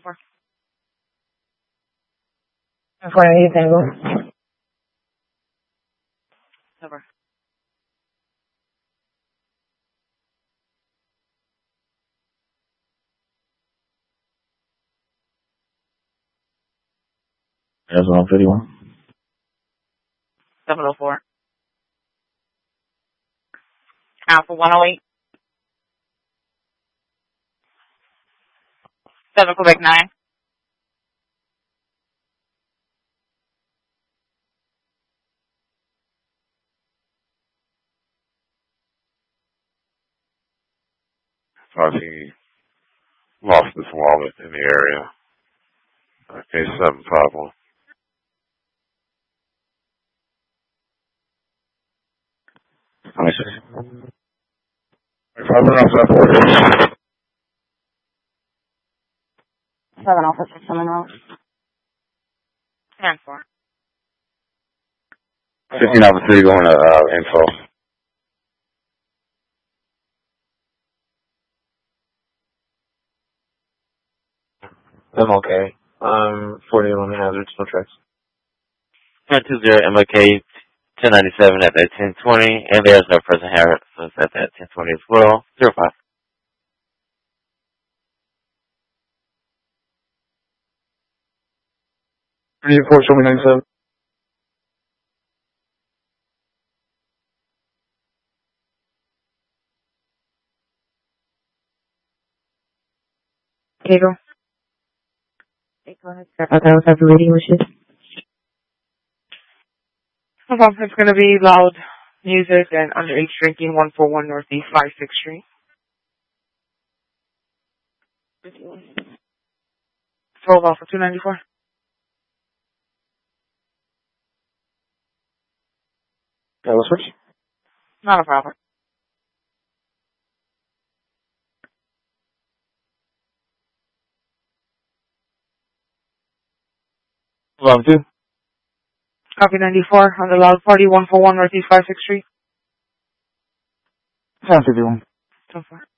4. For anything. Over. That's 151. 704. Alpha 108. 7 Quebec 9. He lost his wallet in the area. Okay, 751. Seven officer, Summon Road. 10-4. 15 officer going to info. I'm okay. 4011 hazards, no tracks. 1020 MLK 1097 at that 1020, and there's no present hazard at that 1020 as well. 05. Show me 97. Diego. Go ahead, sir. Okay, what's up, radio wishes? Okay, it's going to be loud music and underage drinking, 141 Northeast 56th Street. 12 Alpha 294. Let's switch. Not a problem. Love 2. Copy 94 on the loud party, 141 Northeast 56th Street. 751. 10-4.